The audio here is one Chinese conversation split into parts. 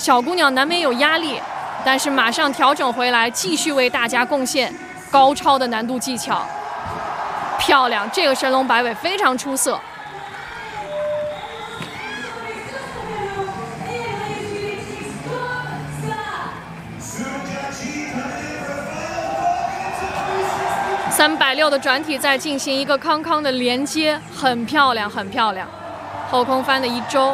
小姑娘难免有压力，但是马上调整回来，继续为大家贡献高超的难度技巧。漂亮，这个神龙摆尾非常出色。360的转体再进行一个康康的连接，很漂亮，很漂亮。后空翻的一周。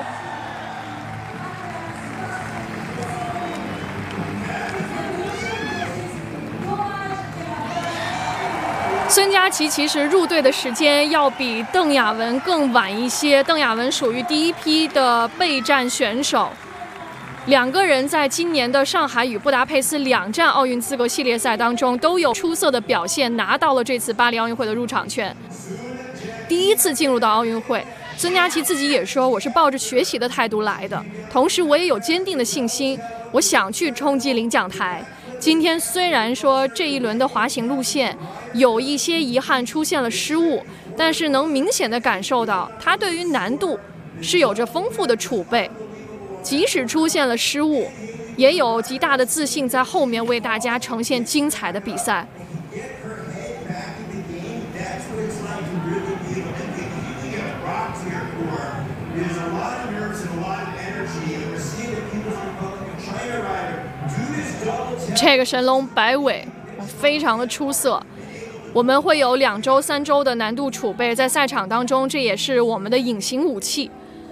孙佳琪其实入队的时间要比邓亚文更晚一些，邓亚文属于第一批的备战选手。两个人在今年的上海与布达佩斯2站奥运资格系列赛当中都有出色的表现，拿到了这次巴黎奥运会的入场券。第一次进入到奥运会，孙佳琪自己也说，我是抱着学习的态度来的，同时我也有坚定的信心，我想去冲击领奖台。今天虽然说这一轮的滑行路线有一些遗憾，出现了失误，但是能明显的感受到他对于难度是有着丰富的储备，即使出现了失误，也有极大的自信在后面为大家呈现精彩的比赛。这个神龙摆尾非常的出色，我们会有2周、3周的难度储备，在赛场当中，这也是我们的隐形武器。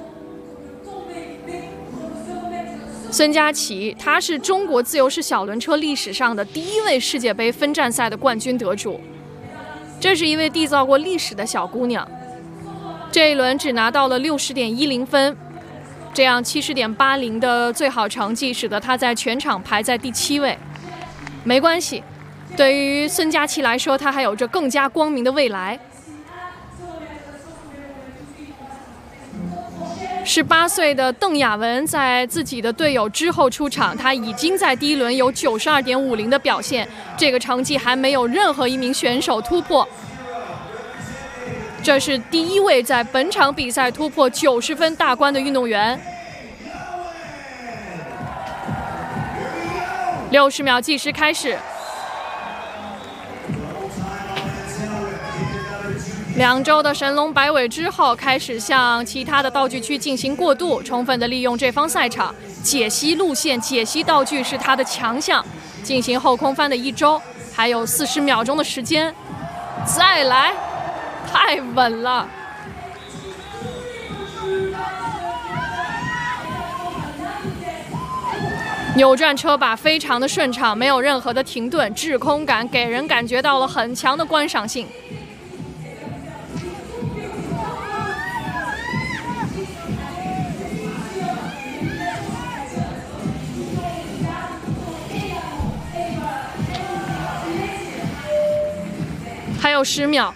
孙佳琪，她是中国自由式小轮车历史上的第1位世界杯分站赛的冠军得主，这是一位缔造过历史的小姑娘。这一轮只拿到了60.10分，这样70.80的最好成绩，使得她在全场排在第7位。没关系，对于孙佳琪来说，她还有着更加光明的未来。18岁的邓亚文在自己的队友之后出场，她已经在第1轮有92.50的表现，这个成绩还没有任何一名选手突破。这是第1位在本场比赛突破90分大关的运动员。60秒计时开始。2周的神龙摆尾之后，开始向其他的道具区进行过渡，充分的利用这方赛场，解析路线、解析道具是他的强项。进行后空翻的1周，还有40秒钟的时间，再来，太稳了。扭转车把非常的顺畅，没有任何的停顿，滞空感给人感觉到了很强的观赏性。还有10秒。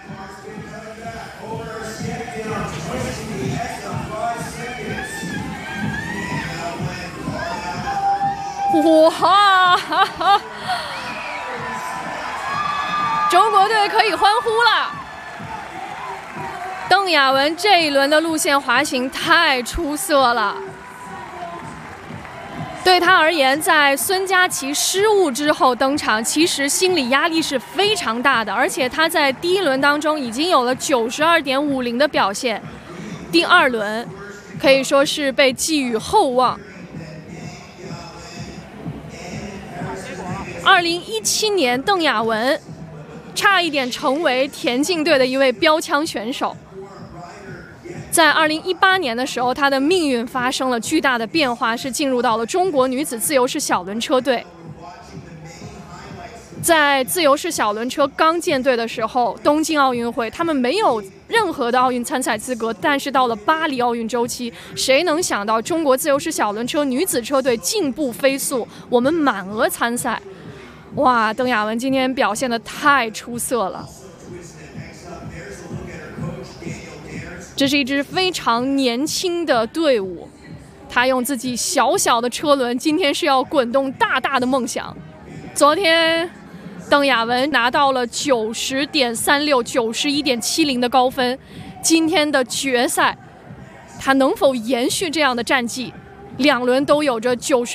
哇！中国队可以欢呼了。邓亚文这一轮的路线滑行太出色了。对他而言，在孙佳琪失误之后登场，其实心理压力是非常大的，而且他在第1轮当中已经有了92.50的表现，第2轮可以说是被寄予厚望。2017年，邓亚文差一点成为田径队的一位标枪选手。在2018年的时候，她的命运发生了巨大的变化，是进入到了中国女子自由式小轮车队。在自由式小轮车刚建队的时候，东京奥运会他们没有任何的奥运参赛资格，但是到了巴黎奥运周期，谁能想到中国自由式小轮车女子车队进步飞速，我们满额参赛。哇，邓亚文今天表现得太出色了。这是一支非常年轻的队伍，他用自己小小的车轮，今天是要滚动大大的梦想。昨天，邓亚文拿到了90.36、91.70的高分。今天的决赛，他能否延续这样的战绩？2轮都有着90。